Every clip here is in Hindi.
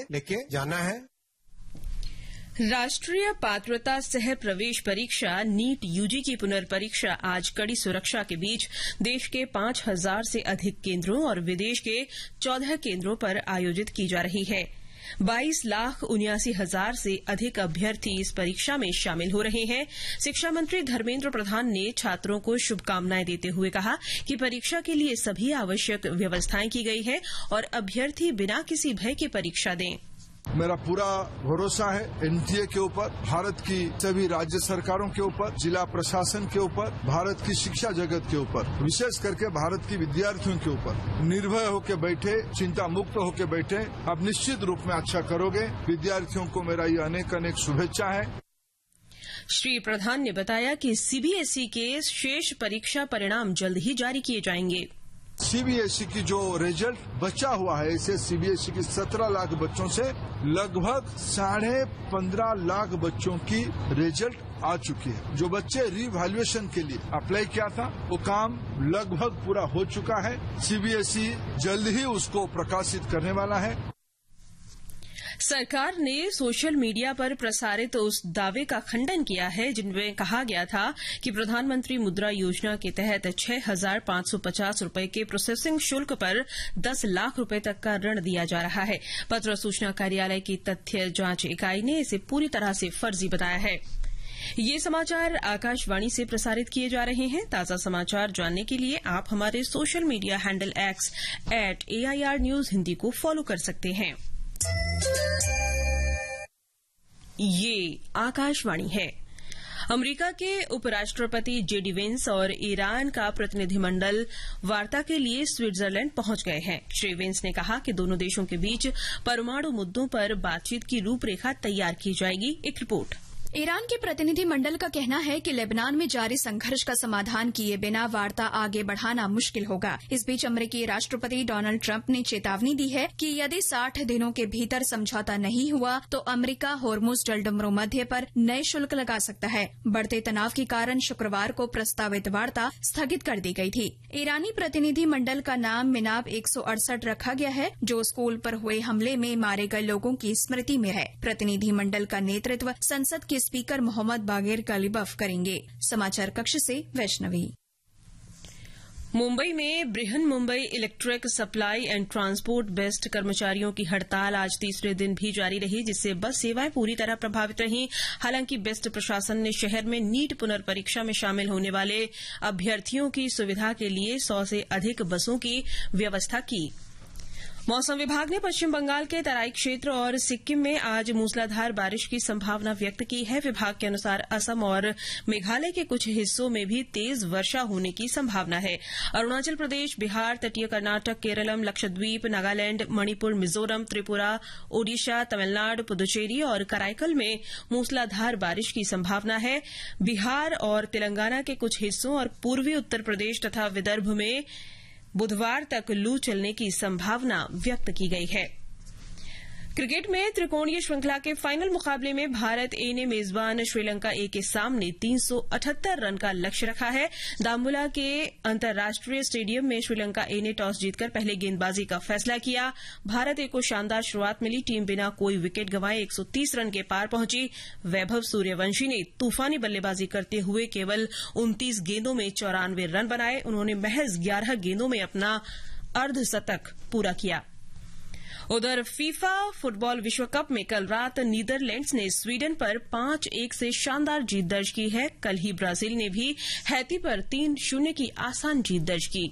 लेके जाना है। राष्ट्रीय पात्रता सह प्रवेश परीक्षा नीट यूजी की पुनर्परीक्षा आज कड़ी सुरक्षा के बीच देश के 5,000 से अधिक केंद्रों और विदेश के 14 केंद्रों पर आयोजित की जा रही है। 22,79,000 से अधिक अभ्यर्थी इस परीक्षा में शामिल हो रहे हैं। शिक्षा मंत्री धर्मेंद्र प्रधान ने छात्रों को शुभकामनाएं देते हुए कहा कि परीक्षा के लिए सभी आवश्यक व्यवस्थाएं की गई है और अभ्यर्थी बिना किसी भय के परीक्षा दें। मेरा पूरा भरोसा है एनटीए के ऊपर, भारत की सभी राज्य सरकारों के ऊपर, जिला प्रशासन के ऊपर, भारत की शिक्षा जगत के ऊपर, विशेष करके भारत की विद्यार्थियों के ऊपर। निर्भय होकर बैठे, चिंता मुक्त होकर बैठे, आप निश्चित रूप में अच्छा करोगे। विद्यार्थियों को मेरा ये अनेक शुभेच्छा है। श्री प्रधान ने बताया कि सीबीएसई के शेष परीक्षा परिणाम जल्द ही जारी किए जाएंगे। सीबीएसई की जो रिजल्ट बचा हुआ है, इसे सीबीएसई की 17 लाख बच्चों से लगभग 15.5 लाख बच्चों की रिजल्ट आ चुकी है। जो बच्चे रीवैल्यूएशन के लिए अप्लाई किया था, वो काम लगभग पूरा हो चुका है। सीबीएसई जल्द ही उसको प्रकाशित करने वाला है। सरकार ने सोशल मीडिया पर प्रसारित उस दावे का खंडन किया है जिनमें कहा गया था कि प्रधानमंत्री मुद्रा योजना के तहत 6,550 रुपए के प्रोसेसिंग शुल्क पर 10 लाख रुपए तक का ऋण दिया जा रहा है। पत्र सूचना कार्यालय की तथ्य जांच इकाई ने इसे पूरी तरह से फर्जी बताया है। ये समाचार आकाशवाणी से प्रसारित किए जा रहे हैं। ताजा समाचार जानने के लिए आप हमारे social media handle X @AIR News Hindi को फॉलो कर सकते हैं। ये आकाशवाणी है। अमेरिका के उपराष्ट्रपति जेडी वेंस और ईरान का प्रतिनिधिमंडल वार्ता के लिए स्विट्जरलैंड पहुंच गए हैं। श्री वेंस ने कहा कि दोनों देशों के बीच परमाणु मुद्दों पर बातचीत की रूपरेखा तैयार की जाएगी। एक रिपोर्ट। ईरान के प्रतिनिधि मंडल का कहना है कि लेबनान में जारी संघर्ष का समाधान किए बिना वार्ता आगे बढ़ाना मुश्किल होगा। इस बीच अमेरिकी राष्ट्रपति डोनाल्ड ट्रंप ने चेतावनी दी है कि यदि 60 दिनों के भीतर समझौता नहीं हुआ तो अमेरिका होर्मुज जलडमरू मध्य पर नए शुल्क लगा सकता है। बढ़ते तनाव के कारण शुक्रवार को प्रस्तावित वार्ता स्थगित कर दी गई थी। ईरानी प्रतिनिधि मंडल का नाम मिनाब 168 रखा गया है, जो स्कूल पर हुए हमले में मारे गए लोगों की स्मृति में है। प्रतिनिधि मंडल का नेतृत्व संसद के स्पीकर मोहम्मद बागेर गालिबफ करेंगे। समाचार कक्ष से वैष्णवी। मुंबई में Brihan Mumbai electric supply and transport best कर्मचारियों की हड़ताल आज तीसरे दिन भी जारी रही, जिससे बस सेवाएं पूरी तरह प्रभावित रहीं। हालांकि बेस्ट प्रशासन ने शहर में नीट पुनर्परीक्षा में शामिल होने वाले अभ्यर्थियों की सुविधा के लिए 100 से अधिक बसों की व्यवस्था की। मौसम विभाग ने पश्चिम बंगाल के तराई क्षेत्र और सिक्किम में आज मूसलाधार बारिश की संभावना व्यक्त की है। विभाग के अनुसार असम और मेघालय के कुछ हिस्सों में भी तेज वर्षा होने की संभावना है। अरुणाचल प्रदेश, बिहार, तटीय कर्नाटक, केरलम, लक्षद्वीप, नागालैंड, मणिपुर, मिजोरम, त्रिपुरा, ओडिशा, तमिलनाडु, पुदुचेरी और कराईकल में मूसलाधार बारिश की संभावना है। बिहार और तेलंगाना के कुछ हिस्सों और पूर्वी उत्तर प्रदेश तथा विदर्भ में बुधवार तक लू चलने की संभावना व्यक्त की गई है। क्रिकेट में त्रिकोणीय श्रृंखला के फाइनल मुकाबले में भारत ए ने मेजबान श्रीलंका ए के सामने 378 रन का लक्ष्य रखा है। दाम्बुला के अंतर्राष्ट्रीय स्टेडियम में श्रीलंका ए ने टॉस जीतकर पहले गेंदबाजी का फैसला किया। भारत ए को शानदार शुरुआत मिली। टीम बिना कोई विकेट गंवाए 130 रन के पार पहुंची। वैभव सूर्यवंशी ने तूफानी बल्लेबाजी करते हुए केवल 29 गेंदों में 94 रन बनाए। उन्होंने महज 11 गेंदों में अपना अर्धशतक पूरा किया। उधर फीफा फुटबॉल विश्व कप में कल रात नीदरलैंड्स ने स्वीडन पर 5-1 से शानदार जीत दर्ज की है। कल ही ब्राजील ने भी हैती पर 3-0 की आसान जीत दर्ज की।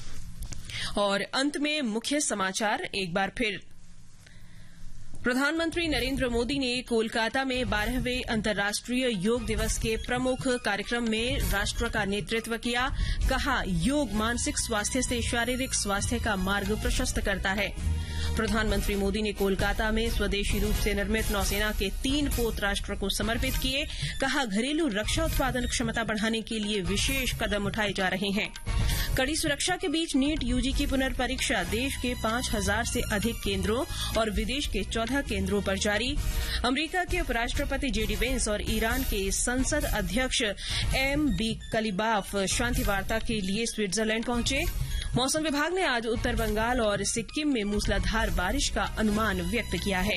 और अंत में मुख्य समाचार एक बार फिर। प्रधानमंत्री नरेंद्र मोदी ने कोलकाता में 12वें अंतर्राष्ट्रीय योग दिवस के प्रमुख कार्यक्रम में राष्ट्र का नेतृत्व किया। कहा, योग मानसिक स्वास्थ्य से शारीरिक स्वास्थ्य का मार्ग प्रशस्त करता है। प्रधानमंत्री मोदी ने कोलकाता में स्वदेशी रूप से निर्मित नौसेना के 3 पोत राष्ट्र को समर्पित किए। कहा, घरेलू रक्षा उत्पादन क्षमता बढ़ाने के लिए विशेष कदम उठाए जा रहे हैं। कड़ी सुरक्षा के बीच नीट यूजी की पुनर्परीक्षा देश के 5,000 से अधिक केंद्रों और विदेश के 14 केंद्रों पर जारी। अमेरिका के उपराष्ट्रपति जेडी वेंस और ईरान के संसद अध्यक्ष एम.बी. कलिबाफ शांति वार्ता के लिए स्विट्जरलैंड पहुंचे। मौसम विभाग ने आज उत्तर बंगाल और सिक्किम में मूसलाधार बारिश का अनुमान व्यक्त किया है।